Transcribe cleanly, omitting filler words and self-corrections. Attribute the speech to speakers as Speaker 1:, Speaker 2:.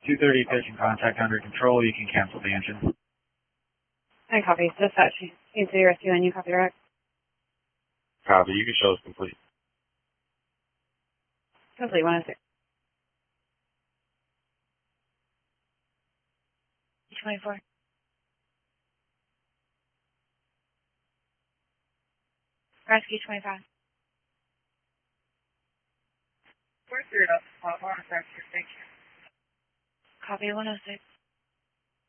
Speaker 1: 230 pitching contact under control. You can cancel the engine.
Speaker 2: I copy. Dispatch. Easy rescue and you copy direct.
Speaker 3: Copy. You can show us complete.
Speaker 2: Complete 106. 24. Rescue 25.
Speaker 4: We're through it up. Thank you.
Speaker 2: Copy 106.